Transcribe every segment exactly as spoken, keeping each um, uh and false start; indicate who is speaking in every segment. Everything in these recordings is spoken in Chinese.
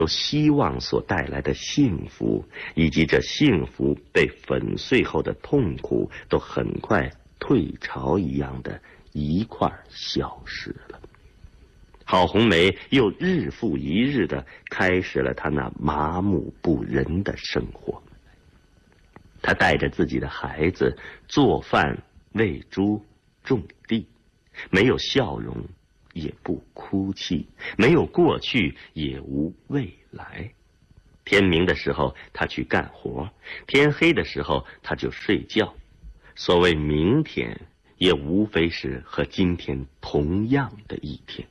Speaker 1: 由希望所带来的幸福，以及这幸福被粉碎后的痛苦，都很快退潮一样的一块消失了。郝红梅又日复一日的开始了她那麻木不仁的生活。她带着自己的孩子做饭、喂猪、种地，没有笑容，也不哭泣，没有过去，也无未来。天明的时候她去干活，天黑的时候她就睡觉。所谓明天，也无非是和今天同样的一天。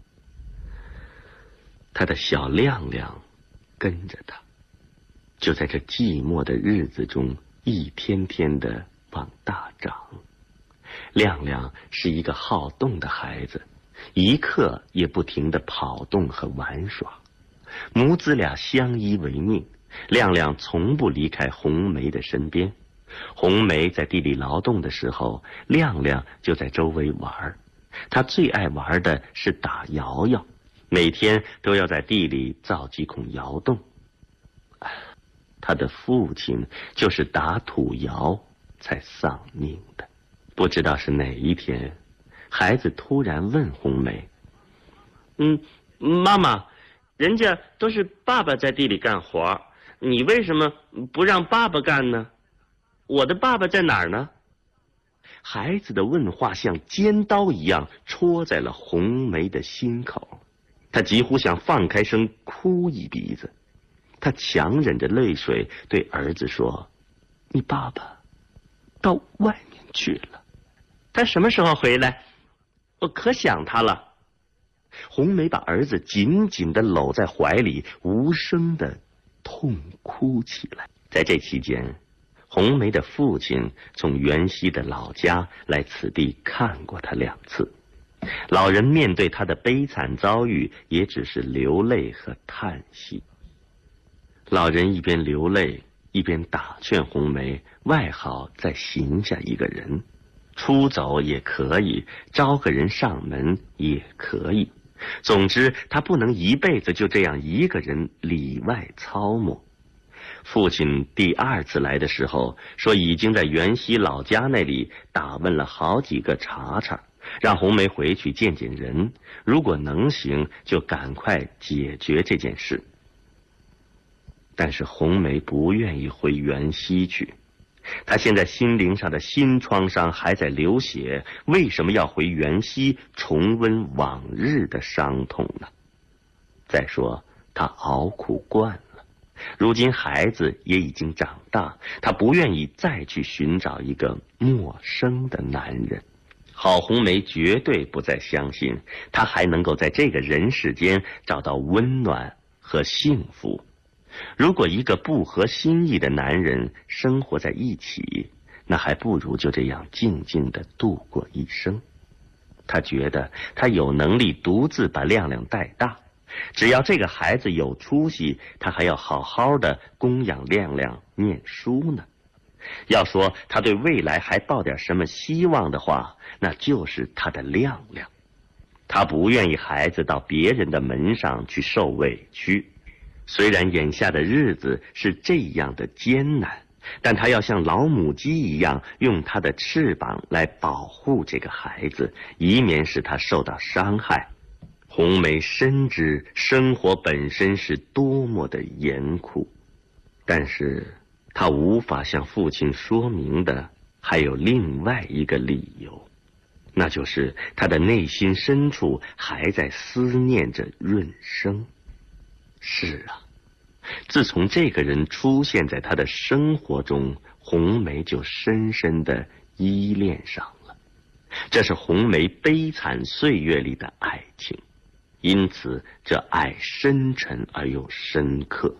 Speaker 1: 他的小亮亮跟着他，就在这寂寞的日子中一天天的往大长。亮亮是一个好动的孩子，一刻也不停地跑动和玩耍。母子俩相依为命，亮亮从不离开红梅的身边。红梅在地里劳动的时候，亮亮就在周围玩。他最爱玩的是打摇摇，每天都要在地里造几孔窑洞。他的父亲就是打土窑才丧命的。不知道是哪一天，孩子突然问红梅：嗯，妈妈，人家都是爸爸在地里干活，你为什么不让爸爸干呢？我的爸爸在哪儿呢？孩子的问话像尖刀一样戳在了红梅的心口，她几乎想放开声哭一鼻子。她强忍着泪水对儿子说：你爸爸到外面去了。他什么时候回来？我可想他了。红梅把儿子紧紧地搂在怀里，无声地痛哭起来。在这期间，红梅的父亲从原西的老家来此地看过他两次。老人面对他的悲惨遭遇，也只是流泪和叹息。老人一边流泪，一边打劝红梅，外好再寻下一个人，出走也可以，招个人上门也可以。总之，他不能一辈子就这样一个人里外操磨。父亲第二次来的时候，说已经在原西老家那里打问了好几个茬茬，让红梅回去见见人，如果能行，就赶快解决这件事。但是红梅不愿意回原西去，她现在心灵上的新创伤还在流血，为什么要回原西重温往日的伤痛呢？再说她熬苦惯了，如今孩子也已经长大，她不愿意再去寻找一个陌生的男人。郝红梅绝对不再相信她还能够在这个人世间找到温暖和幸福。如果一个不合心意的男人生活在一起，那还不如就这样静静地度过一生。他觉得他有能力独自把亮亮带大，只要这个孩子有出息，他还要好好的供养亮亮念书呢。要说他对未来还抱点什么希望的话，那就是他的亮亮。他不愿意孩子到别人的门上去受委屈。虽然眼下的日子是这样的艰难，但他要像老母鸡一样，用他的翅膀来保护这个孩子，以免使他受到伤害。红梅深知生活本身是多么的严酷，但是他无法向父亲说明的还有另外一个理由，那就是他的内心深处还在思念着润生。是啊，自从这个人出现在他的生活中，红梅就深深地依恋上了。这是红梅悲惨岁月里的爱情，因此这爱深沉而又深刻。